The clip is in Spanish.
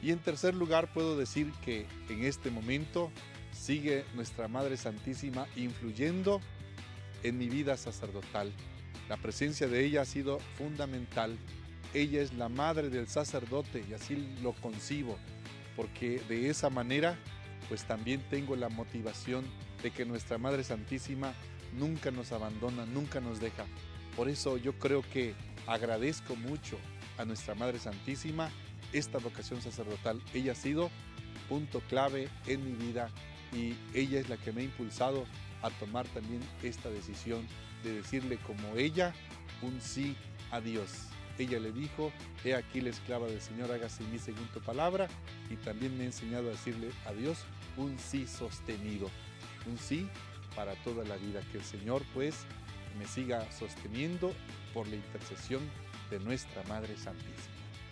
Y en tercer lugar, puedo decir que en este momento sigue nuestra Madre Santísima influyendo en mi vida sacerdotal. La presencia de ella ha sido fundamental. Ella es la madre del sacerdote y así lo concibo, porque de esa manera pues también tengo la motivación de que nuestra Madre Santísima nunca nos abandona, nunca nos deja. Por eso yo creo que agradezco mucho a nuestra Madre Santísima esta vocación sacerdotal. Ella ha sido punto clave en mi vida y ella es la que me ha impulsado a tomar también esta decisión de decirle como ella un sí a Dios. Ella le dijo: he aquí la esclava del Señor, hágase en mí según tu palabra. Y también me ha enseñado a decirle a Dios un sí sostenido, un sí para toda la vida. Que el Señor pues me siga sosteniendo por la intercesión de nuestra Madre Santísima.